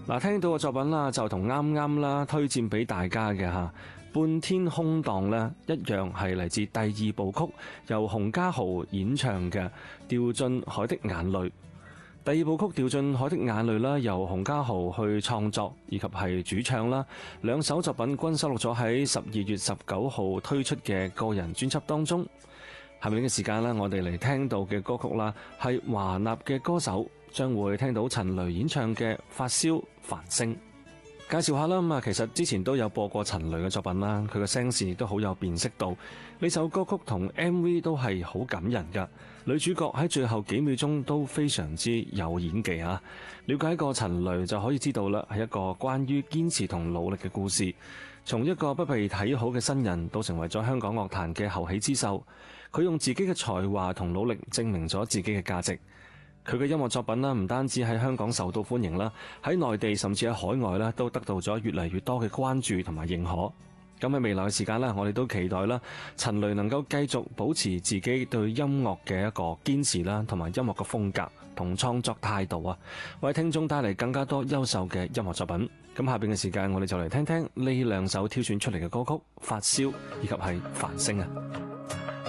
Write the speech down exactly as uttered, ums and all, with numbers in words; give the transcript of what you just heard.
嗱，聽到嘅作品啦，就同啱啱啦推薦俾大家嘅吓，半天空檔呢一樣係嚟自第二部曲，由洪嘉豪演唱嘅《掉進海的眼淚》。第二部曲《掉進海的眼淚》啦，由洪嘉豪去創作以及係主唱啦，兩首作品均收錄咗喺十二月十九號推出嘅個人專輯當中。下面嘅時間啦，我哋嚟聽到嘅歌曲啦，係華納嘅歌手將會聽到陳雷演唱嘅《發燒繁星》。介紹下啦，咁啊，其實之前都有播過陳雷嘅作品啦，佢嘅聲線亦都好有辨識度。呢首歌曲同 M V 都係好感人噶，女主角喺最後幾秒鐘都非常之有演技啊！了解過陳雷就可以知道啦，係一個關於堅持同努力嘅故事。從一個不被睇好嘅新人，到成為咗香港樂壇嘅後起之秀，佢用自己嘅才華同努力證明咗自己嘅價值。佢嘅音樂作品啦，唔單止喺香港受到歡迎啦，喺內地甚至喺海外咧都得到咗越嚟越多嘅關注同埋認可。咁喺未來嘅時間咧，我哋都期待啦，陳雷能夠繼續保持自己對音樂嘅一個堅持啦，同埋音樂嘅風格同創作態度啊，為聽眾帶嚟更加多優秀嘅音樂作品。咁下邊嘅時間，我哋就嚟聽聽呢兩首挑選出嚟嘅歌曲《發燒》以及係《繁星》啊。